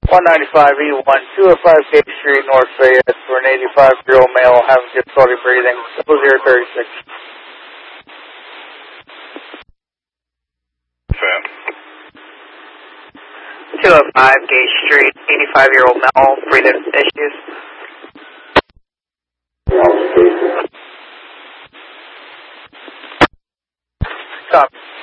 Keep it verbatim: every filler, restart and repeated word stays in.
one ninety-five E one, two oh five Gate Street, North Fayette, for an eighty-five-year-old male having difficulty breathing, double zero thirty-six. Fan. two oh five Gate Street, eighty-five-year-old male, breathing issues. Copy.